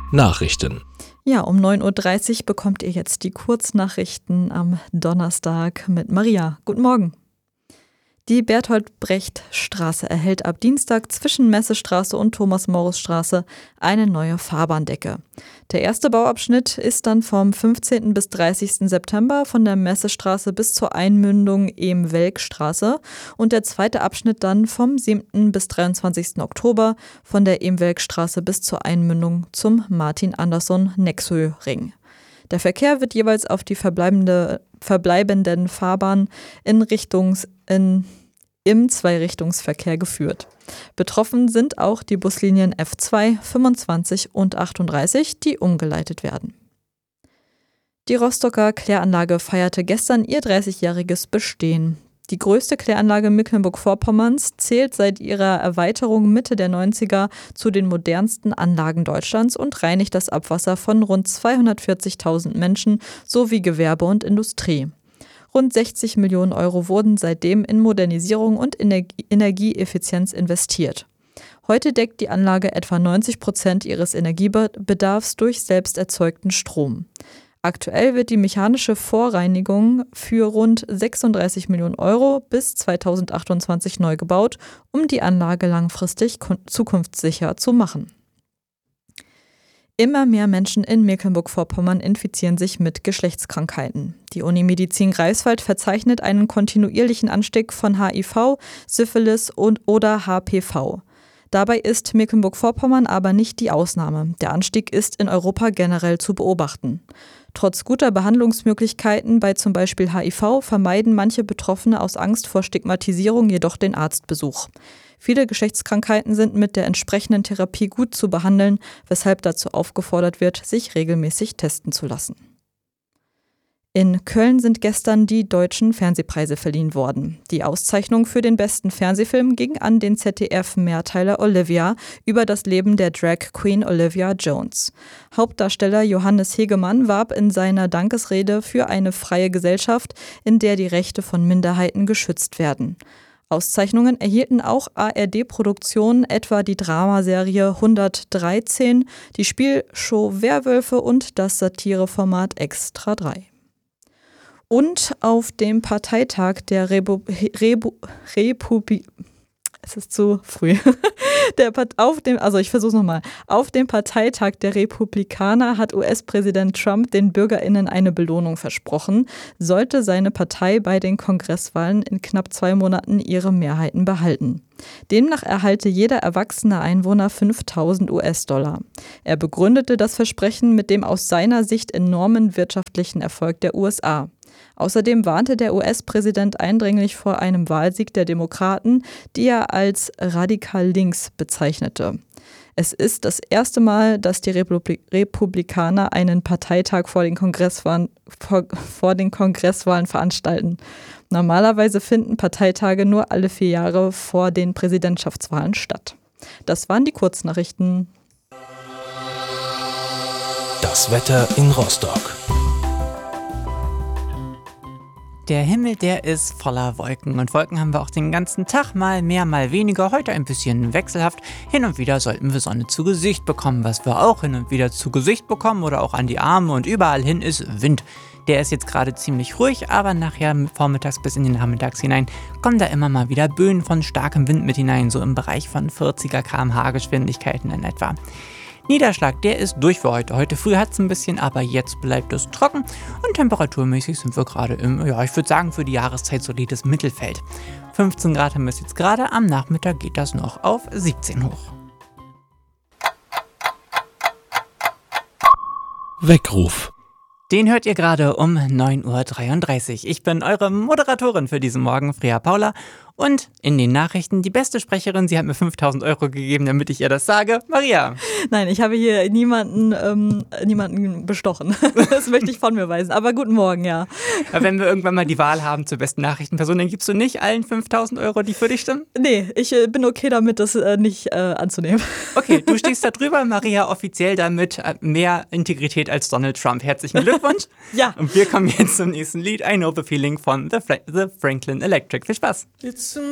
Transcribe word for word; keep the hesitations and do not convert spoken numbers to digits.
Nachrichten. Ja, um neun Uhr dreißig bekommt ihr jetzt die Kurznachrichten am Donnerstag mit Maria. Guten Morgen. Die Bertolt-Brecht-Straße erhält ab Dienstag zwischen Messestraße und Thomas-Morris-Straße eine neue Fahrbahndecke. Der erste Bauabschnitt ist dann vom fünfzehnten bis dreißigsten September von der Messestraße bis zur Einmündung Ehm-Welk-Straße und der zweite Abschnitt dann vom siebten bis dreiundzwanzigsten Oktober von der Ehm-Welk-Straße bis zur Einmündung zum Martin-Andersson-Nexö-Ring. Der Verkehr wird jeweils auf die verbleibende, verbleibenden Fahrbahnen in Richtungs, in, im Zweirichtungsverkehr geführt. Betroffen sind auch die Buslinien F zwei, fünfundzwanzig und achtunddreißig, die umgeleitet werden. Die Rostocker Kläranlage feierte gestern ihr dreißigjähriges Bestehen. Die größte Kläranlage Mecklenburg-Vorpommerns zählt seit ihrer Erweiterung Mitte der neunziger zu den modernsten Anlagen Deutschlands und reinigt das Abwasser von rund zweihundertvierzigtausend Menschen sowie Gewerbe und Industrie. Rund sechzig Millionen Euro wurden seitdem in Modernisierung und Energie- Energieeffizienz investiert. Heute deckt die Anlage etwa neunzig Prozent ihres Energiebedarfs durch selbst erzeugten Strom. Aktuell wird die mechanische Vorreinigung für rund sechsunddreißig Millionen Euro bis zweitausendachtundzwanzig neu gebaut, um die Anlage langfristig kun- zukunftssicher zu machen. Immer mehr Menschen in Mecklenburg-Vorpommern infizieren sich mit Geschlechtskrankheiten. Die Unimedizin Greifswald verzeichnet einen kontinuierlichen Anstieg von H I V, Syphilis und oder H P V. Dabei ist Mecklenburg-Vorpommern aber nicht die Ausnahme. Der Anstieg ist in Europa generell zu beobachten. Trotz guter Behandlungsmöglichkeiten bei zum Beispiel H I V vermeiden manche Betroffene aus Angst vor Stigmatisierung jedoch den Arztbesuch. Viele Geschlechtskrankheiten sind mit der entsprechenden Therapie gut zu behandeln, weshalb dazu aufgefordert wird, sich regelmäßig testen zu lassen. In Köln sind gestern die Deutschen Fernsehpreise verliehen worden. Die Auszeichnung für den besten Fernsehfilm ging an den Z D F-Mehrteiler Olivia über das Leben der Drag Queen Olivia Jones. Hauptdarsteller Johannes Hegemann warb in seiner Dankesrede für eine freie Gesellschaft, in der die Rechte von Minderheiten geschützt werden. Auszeichnungen erhielten auch A R D-Produktionen, etwa die Dramaserie hundertdreizehn, die Spielshow Werwölfe und das Satireformat Extra drei. Und auf dem Parteitag der Rebu- Rebu- Republik... Es ist zu früh. Der Part- auf dem, also ich versuche es nochmal. Auf dem Parteitag der Republikaner hat U S-Präsident Trump den BürgerInnen eine Belohnung versprochen, sollte seine Partei bei den Kongresswahlen in knapp zwei Monaten ihre Mehrheiten behalten. Demnach erhalte jeder erwachsene Einwohner fünftausend U S-Dollar. Er begründete das Versprechen mit dem aus seiner Sicht enormen wirtschaftlichen Erfolg der U S A. Außerdem warnte der U S-Präsident eindringlich vor einem Wahlsieg der Demokraten, die er als radikal links bezeichnete. Es ist das erste Mal, dass die Republik- Republikaner einen Parteitag vor den Kongresswahlen, vor, vor den Kongresswahlen veranstalten. Normalerweise finden Parteitage nur alle vier Jahre vor den Präsidentschaftswahlen statt. Das waren die Kurznachrichten. Das Wetter in Rostock. Der Himmel, der ist voller Wolken und Wolken haben wir auch den ganzen Tag, mal mehr, mal weniger, heute ein bisschen wechselhaft. Hin und wieder sollten wir Sonne zu Gesicht bekommen, was wir auch hin und wieder zu Gesicht bekommen oder auch an die Arme und überall hin ist Wind. Der ist jetzt gerade ziemlich ruhig, aber nachher vormittags bis in den Nachmittags hinein kommen da immer mal wieder Böen von starkem Wind mit hinein, so im Bereich von vierziger Kilometer pro Stunde Geschwindigkeiten in etwa. Niederschlag, der ist durch für heute. Heute früh hat es ein bisschen, aber jetzt bleibt es trocken und temperaturmäßig sind wir gerade im, ja, ich würde sagen, für die Jahreszeit solides Mittelfeld. fünfzehn Grad haben wir es jetzt gerade, am Nachmittag geht das noch auf siebzehn hoch. Weckruf. Den hört ihr gerade um neun Uhr dreiunddreißig. Ich bin eure Moderatorin für diesen Morgen, Freya Paula. Und in den Nachrichten die beste Sprecherin, sie hat mir fünftausend Euro gegeben, damit ich ihr das sage, Maria. Nein, ich habe hier niemanden, ähm, niemanden bestochen. Das möchte ich von mir weisen. Aber guten Morgen, ja. Aber wenn wir irgendwann mal die Wahl haben zur besten Nachrichtenperson, dann gibst du nicht allen fünftausend Euro, die für dich stimmen? Nee, ich äh, bin okay damit, das äh, nicht äh, anzunehmen. Okay, du stehst da drüber, Maria, offiziell damit äh, mehr Integrität als Donald Trump. Herzlichen Glückwunsch. Ja. Und wir kommen jetzt zum nächsten Lied, I Know the Feeling von The, Fra- the Franklin Electric. Viel Spaß. It's